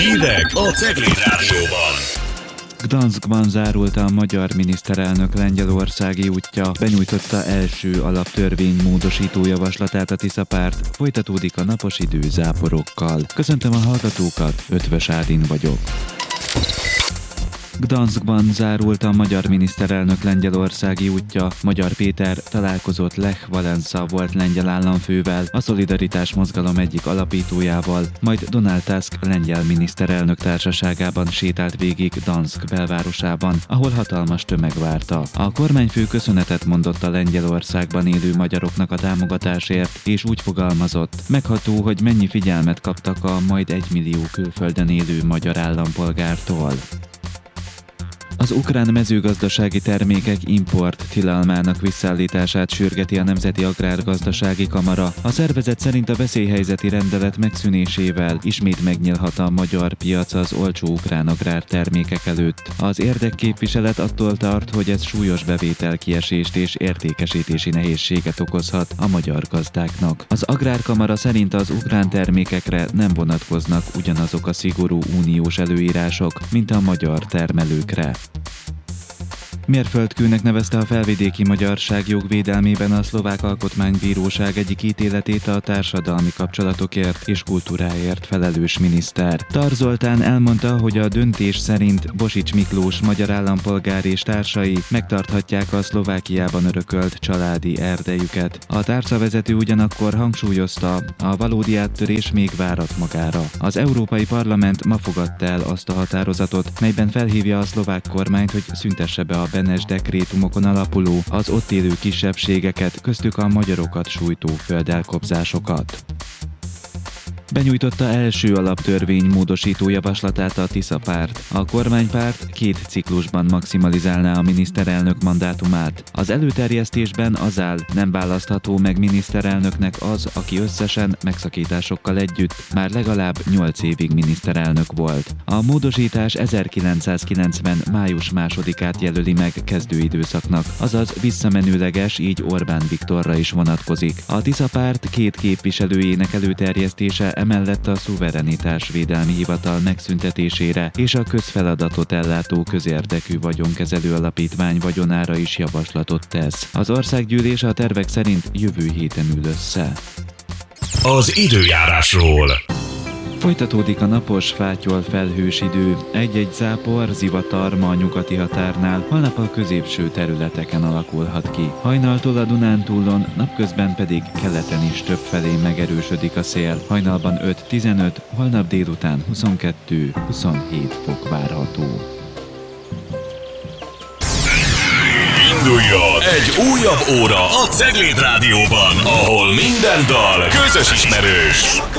Hírek a Cegléd Rádióban. Gdanskban zárult a magyar miniszterelnök lengyelországi útja, benyújtotta első alaptörvénymódosító javaslatát a Tisza párt, folytatódik a napos idő záporokkal. Köszöntöm a hallgatókat, Ötvös Ádin vagyok. Gdanskban zárult a magyar miniszterelnök lengyelországi útja. Magyar Péter találkozott Lech Wałęsa volt lengyel államfővel, a Szolidaritás mozgalom egyik alapítójával, majd Donald Tusk lengyel miniszterelnök társaságában sétált végig Gdansk belvárosában, ahol hatalmas tömeg várta. A kormányfő köszönetet mondott a Lengyelországban élő magyaroknak a támogatásért, és úgy fogalmazott: megható, hogy mennyi figyelmet kaptak a majd 1 millió külföldön élő magyar állampolgártól. Az ukrán mezőgazdasági termékek import tilalmának visszaállítását sürgeti a Nemzeti Agrárgazdasági Kamara. A szervezet szerint a veszélyhelyzeti rendelet megszűnésével ismét megnyílhat a magyar piac az olcsó ukrán agrártermékek előtt. Az érdekképviselet attól tart, hogy ez súlyos bevételkiesést és értékesítési nehézséget okozhat a magyar gazdáknak. Az Agrárkamara szerint az ukrán termékekre nem vonatkoznak ugyanazok a szigorú uniós előírások, mint a magyar termelőkre. Mérföldkőnek nevezte a felvidéki magyarság jogvédelmében a Szlovák Alkotmánybíróság egyik ítéletét a társadalmi kapcsolatokért és kultúráért felelős miniszter. Tar Zoltán elmondta, hogy a döntés szerint Bosics Miklós magyar állampolgár és társai megtarthatják a Szlovákiában örökölt családi erdejüket. A tárcavezető ugyanakkor hangsúlyozta, a valódi áttörés még várat magára. Az Európai Parlament ma fogadta el azt a határozatot, melyben felhívja a szlovák kormányt, hogy szüntesse be a Benes dekrétumokon alapuló, az ott élő kisebbségeket, köztük a magyarokat sújtó földelkobzásokat. Benyújtotta első alaptörvénymódosító javaslatát a Tisza párt. A kormánypárt 2 ciklusban maximalizálná a miniszterelnök mandátumát. Az előterjesztésben az áll, nem választható meg miniszterelnöknek az, aki összesen megszakításokkal együtt már legalább 8 évig miniszterelnök volt. A módosítás 1990. május 2-át jelöli meg kezdőidőszaknak, azaz visszamenőleges, így Orbán Viktorra is vonatkozik. A Tisza párt 2 képviselőjének előterjesztése emellett a Szuverenitásvédelmi Hivatal megszüntetésére és a közfeladatot ellátó közérdekű vagyonkezelő alapítvány vagyonára is javaslatot tesz. Az országgyűlés a tervek szerint jövő héten ül össze. Az időjárásról. Folytatódik a napos, fátyol felhős idő, egy-egy zápor, zivatar ma a nyugati határnál, holnap a középső területeken alakulhat ki. Hajnaltól a Dunántúlon, napközben pedig keleten is többfelé megerősödik a szél. Hajnalban 5-15, holnap délután 22-27 fok várható. Induljon egy újabb óra a Cegléd Rádióban, ahol minden dal közös ismerős.